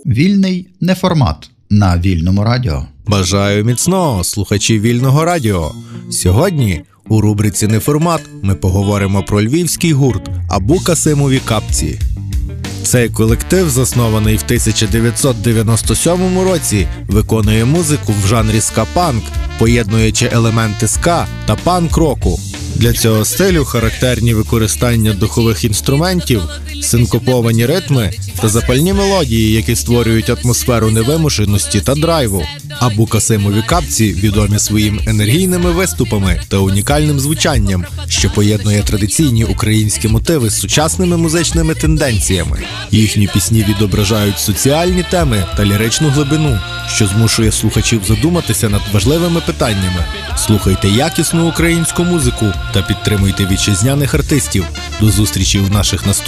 Вільний неформат на Вільному радіо. Бажаю міцного, слухачі Вільного радіо. Сьогодні у рубриці «Неформат» ми поговоримо про львівський гурт Абу Касимові Капці. Цей колектив, заснований в 1997 році, виконує музику в жанрі ска-панк, поєднуючи елементи ска та панк-року. Для цього стилю характерні використання духових інструментів, синкоповані ритми та запальні мелодії, які створюють атмосферу невимушеності та драйву. Абу Касимові Капці відомі своїм енергійними виступами та унікальним звучанням, що поєднує традиційні українські мотиви з сучасними музичними тенденціями. Їхні пісні відображають соціальні теми та ліричну глибину, що змушує слухачів задуматися над важливими питаннями. Слухайте якісну українську музику та підтримуйте вітчизняних артистів. До зустрічі в наших наступних